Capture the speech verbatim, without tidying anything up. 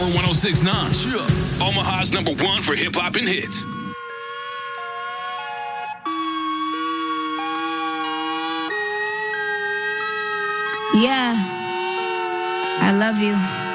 ten sixty-nine. Omaha's number one for hip hop and hits. Yeah, I love you.